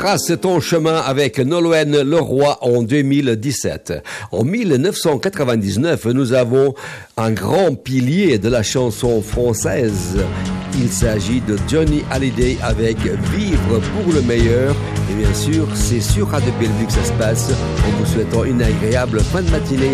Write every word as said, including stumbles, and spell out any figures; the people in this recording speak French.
retrace ton chemin avec Nolwenn Leroy en deux mille dix-sept. En mille neuf cent quatre-vingt-dix-neuf, nous avons un grand pilier de la chanson française. Il s'agit de Johnny Hallyday avec Vivre pour le meilleur. Et bien sûr, c'est sur Radio Bellevue que ça se passe, en vous souhaitant une agréable fin de matinée.